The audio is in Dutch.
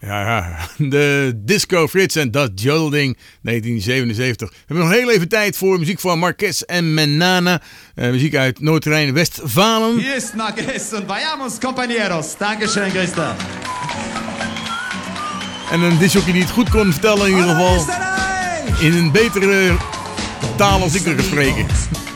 Ja, de Disco Frits en Dat Joding 1977. We hebben nog heel even tijd voor muziek van Marquez en Menana. Muziek uit Noord-Rijn-Westfalen. Hier is Marquez en vayamos compañeros. Dankeschön, Christa. En een disjockey die het goed kon vertellen in ieder geval. In een betere taal als ik er kan spreken.